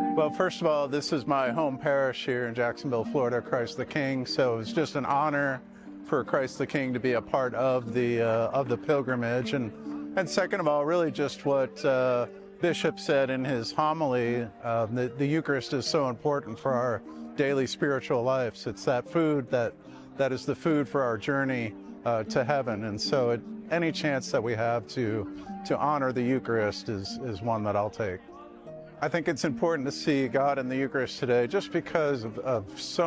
Well, first of all, this is my home parish here in Jacksonville, Florida, Christ the King. So it's just an honor for Christ the King to be a part of the pilgrimage, and second of all, really just what Bishop said in his homily. The Eucharist is so important for our daily spiritual lives. It's that food that is the food for our journey to heaven, and so any chance that we have to honor the Eucharist is one that I'll take. I think it's important to see God in the Eucharist today just because of so